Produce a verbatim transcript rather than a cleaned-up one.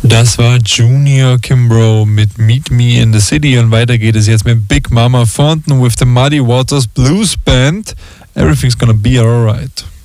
Das war Junior Kimbrough mit Meet Me in the City und weiter geht es jetzt mit Big Mama Thornton with the Muddy Waters Blues Band. Everything's gonna be alright.